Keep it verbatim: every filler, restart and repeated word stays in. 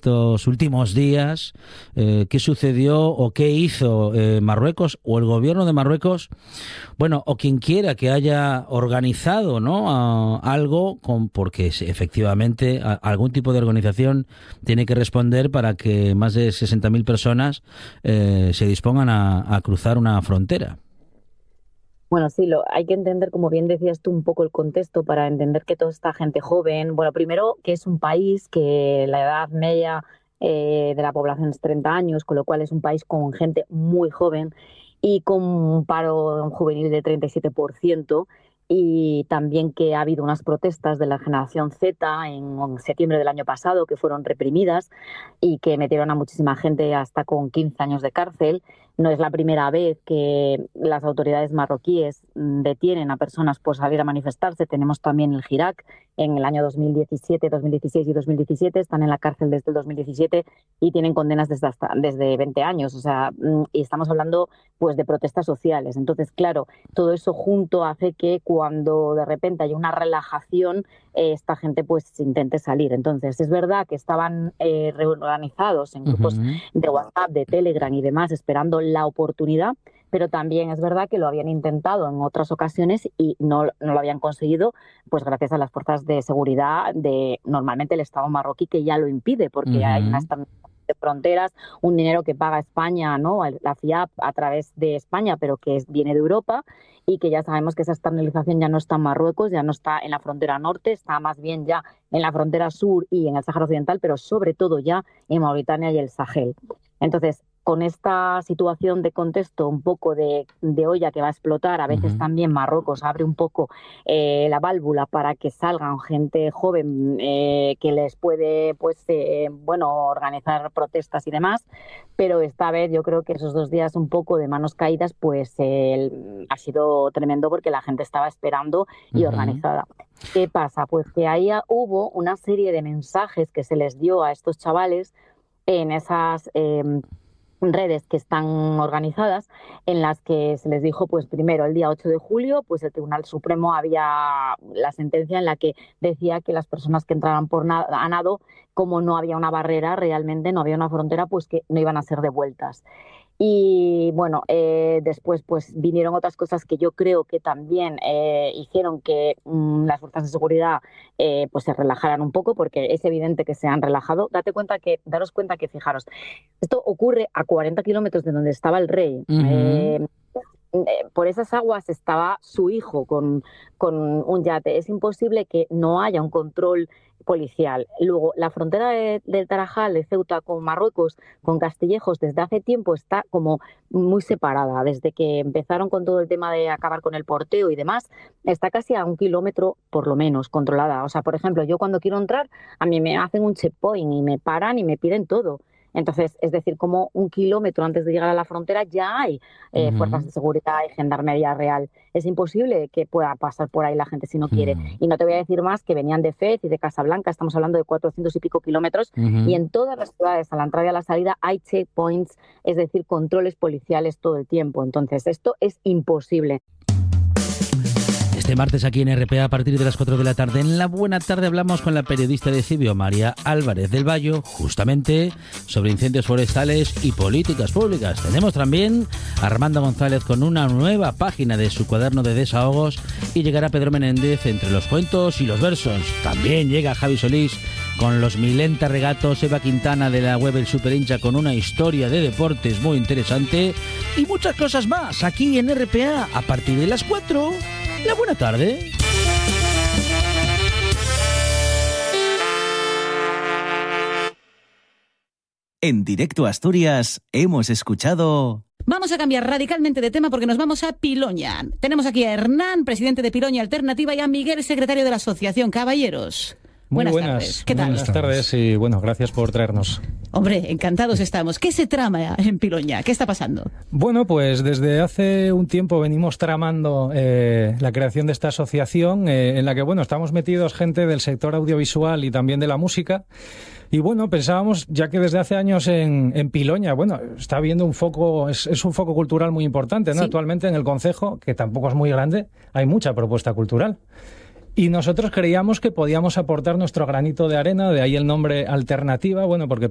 estos últimos días, eh, qué sucedió o qué hizo eh, Marruecos o el gobierno de Marruecos, bueno, o quien quiera que haya organizado, ¿no?, a, algo, con, porque efectivamente a, algún tipo de organización tiene que responder para que más de sesenta mil personas eh, se dispongan a, a cruzar una frontera. Bueno, sí, lo, hay que entender, como bien decías tú, un poco el contexto para entender que toda esta gente joven, bueno, primero que es un país que la edad media eh, de la población es treinta años, con lo cual es un país con gente muy joven y con un paro juvenil de treinta y siete por ciento, y también que ha habido unas protestas de la generación Z en septiembre del año pasado que fueron reprimidas y que metieron a muchísima gente hasta con quince años de cárcel. No es la primera vez que las autoridades marroquíes detienen a personas por salir a manifestarse. Tenemos también el Hirak en el año dos mil diecisiete, dos mil dieciséis y dos mil diecisiete. Están en la cárcel desde el dos mil diecisiete y tienen condenas desde, hasta, desde veinte años. O sea, y estamos hablando pues de protestas sociales. Entonces, claro, todo eso junto hace que cuando de repente hay una relajación, eh, esta gente pues intente salir. Entonces, es verdad que estaban eh, reorganizados en grupos uh-huh. de WhatsApp, de Telegram y demás, esperando la oportunidad, pero también es verdad que lo habían intentado en otras ocasiones y no, no lo habían conseguido, pues gracias a las fuerzas de seguridad de normalmente el Estado marroquí, que ya lo impide, porque uh-huh. hay una de fronteras, un dinero que paga España, ¿no?, la FIAP a través de España, pero que es, viene de Europa, y que ya sabemos que esa externalización ya no está en Marruecos, ya no está en la frontera norte, está más bien ya en la frontera sur y en el Sáhara Occidental, pero sobre todo ya en Mauritania y el Sahel. Entonces, con esta situación de contexto, un poco de, de olla que va a explotar, a veces uh-huh. también Marruecos abre un poco eh, la válvula para que salgan gente joven eh, que les puede, pues, eh, bueno, organizar protestas y demás, pero esta vez yo creo que esos dos días un poco de manos caídas, pues eh, ha sido tremendo porque la gente estaba esperando y uh-huh. organizada. ¿Qué pasa? Pues que ahí hubo una serie de mensajes que se les dio a estos chavales en esas eh, redes que están organizadas, en las que se les dijo, pues primero, el día ocho de julio, pues el Tribunal Supremo había la sentencia en la que decía que las personas que entraran por na- a nado, como no había una barrera realmente, no había una frontera, pues que no iban a ser devueltas. Y bueno, eh, después pues vinieron otras cosas que yo creo que también eh, hicieron que mmm, las fuerzas de seguridad eh, pues se relajaran un poco, porque es evidente que se han relajado. Date cuenta que, daros cuenta que, fijaros, esto ocurre a cuarenta kilómetros de donde estaba el rey. Uh-huh. Eh, por esas aguas estaba su hijo con, con un yate. Es imposible que no haya un control policial. Luego, la frontera de, del Tarajal, de Ceuta con Marruecos, con Castillejos, desde hace tiempo está como muy separada. Desde que empezaron con todo el tema de acabar con el porteo y demás, está casi a un kilómetro por lo menos controlada. O sea, por ejemplo, yo cuando quiero entrar, a mí me hacen un checkpoint y me paran y me piden todo. Entonces, es decir, como un kilómetro antes de llegar a la frontera ya hay eh, uh-huh. fuerzas de seguridad y gendarmería real. Es imposible que pueda pasar por ahí la gente si no quiere. Uh-huh. Y no te voy a decir más que venían de Fez y de Casablanca, estamos hablando de cuatrocientos y pico kilómetros, uh-huh. y en todas las ciudades, a la entrada y a la salida, hay checkpoints, es decir, controles policiales todo el tiempo. Entonces, esto es imposible. Este martes aquí en R P A a partir de las cuatro de la tarde, en La Buena Tarde, hablamos con la periodista de Cibio, María Álvarez del Vallo, justamente sobre incendios forestales y políticas públicas. Tenemos también a Armando González con una nueva página de su cuaderno de desahogos y llegará Pedro Menéndez entre los cuentos y los versos. También llega Javi Solís con los Milenta Regatos, Eva Quintana de la web El Superhincha con una historia de deportes muy interesante y muchas cosas más aquí en R P A a partir de las cuatro. La Buena Tarde. En Directo Asturias hemos escuchado... Vamos a cambiar radicalmente de tema porque nos vamos a Piloña. Tenemos aquí a Hernán, presidente de Piloña Alternativa, y a Miguel, secretario de la asociación. Caballeros. Muy buenas, buenas tardes. ¿Qué tal? Buenas tardes y bueno, gracias por traernos. Hombre, encantados estamos. ¿Qué se trama en Piloña? ¿Qué está pasando? Bueno, pues desde hace un tiempo venimos tramando eh, la creación de esta asociación eh, en la que, bueno, estamos metidos gente del sector audiovisual y también de la música. Y bueno, pensábamos, ya que desde hace años en, en Piloña, bueno, está habiendo un foco, es, es un foco cultural muy importante, ¿no? Sí. Actualmente en el concejo, que tampoco es muy grande, hay mucha propuesta cultural. Y nosotros creíamos que podíamos aportar nuestro granito de arena, de ahí el nombre Alternativa, bueno, porque